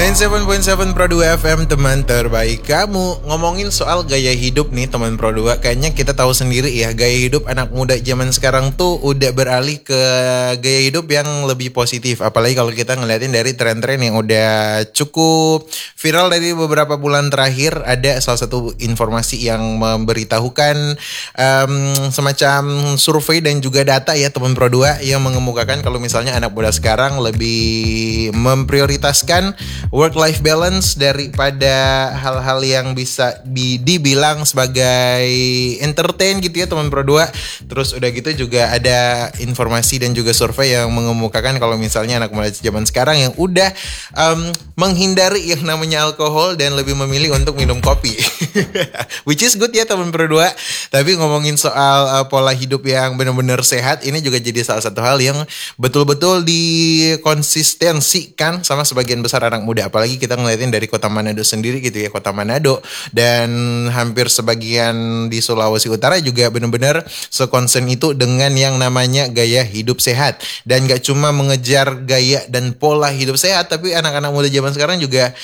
97.7 Pro 2 FM, teman terbaik kamu. Ngomongin soal gaya hidup nih teman Pro 2, kayaknya kita tahu sendiri ya, gaya hidup anak muda zaman sekarang tuh udah beralih ke gaya hidup yang lebih positif. Apalagi kalau kita ngeliatin dari tren-tren yang udah cukup viral dari beberapa bulan terakhir. Ada salah satu informasi yang memberitahukan semacam survei dan juga data ya teman Pro 2, yang mengemukakan kalau misalnya anak muda sekarang lebih memprioritaskan work-life balance daripada hal-hal yang bisa dibilang sebagai entertain gitu ya teman Pro 2. Terus udah gitu juga ada informasi dan juga survei yang mengemukakan kalau misalnya anak muda zaman sekarang yang udah menghindari yang namanya alkohol dan lebih memilih untuk minum kopi. Which is good ya teman Pro 2. Tapi ngomongin soal pola hidup yang benar-benar sehat, ini juga jadi salah satu hal yang betul-betul dikonsistensikan sama sebagian besar anak muda. Apalagi kita ngeliatin dari Kota Manado sendiri gitu ya, Kota Manado dan hampir sebagian di Sulawesi Utara juga benar-benar sekonsen itu dengan yang namanya gaya hidup sehat. Dan gak cuma mengejar gaya dan pola hidup sehat, tapi anak-anak muda zaman sekarang juga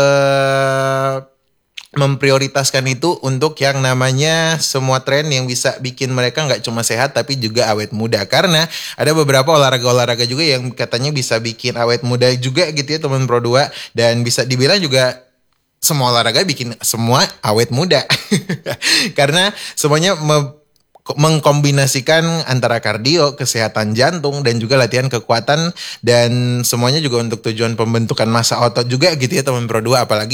memprioritaskan itu untuk yang namanya semua tren yang bisa bikin mereka nggak cuma sehat tapi juga awet muda. Karena ada beberapa olahraga-olahraga juga yang katanya bisa bikin awet muda juga gitu ya teman Pro 2. Dan bisa dibilang juga semua olahraga bikin semua awet muda. Karena semuanya mengkombinasikan antara kardio, kesehatan jantung, dan juga latihan kekuatan. Dan semuanya juga untuk tujuan pembentukan massa otot juga gitu ya teman Pro 2. Apalagi